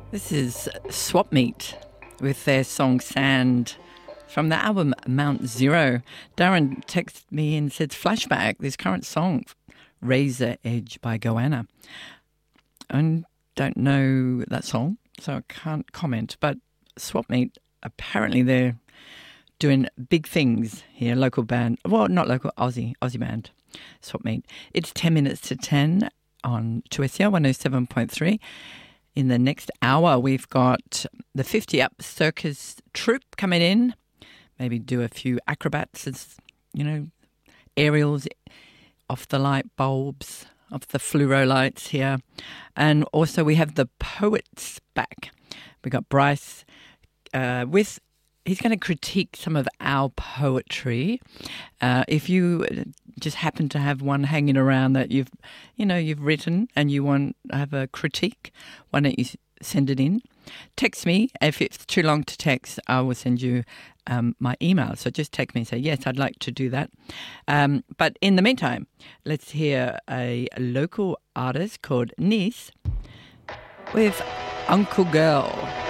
This is Swap Meet with their song Sand from the album Mount Zero. Darren texted me and said, flashback, this current song, Razor Edge by Goanna. I don't know that song, so I can't comment, but Swap Meet, apparently they're doing big things here, local band, well, not local, Aussie band, Swap Meet. It's 10 minutes to 10 on 2SER 107.3. In the next hour, we've got the 50 Up Circus Troupe coming in. Maybe do a few acrobats, as aerials off the light bulbs, off the fluoro lights here. And also we have the Poets back. We got Bryce he's going to critique some of our poetry. If you just happen to have one hanging around that you've written and you want to have a critique, why don't you send it in? Text me. If it's too long to text, I will send you my email. So just text me and say, yes, I'd like to do that. But in the meantime, let's hear a local artist called Nice with Uncle Girl.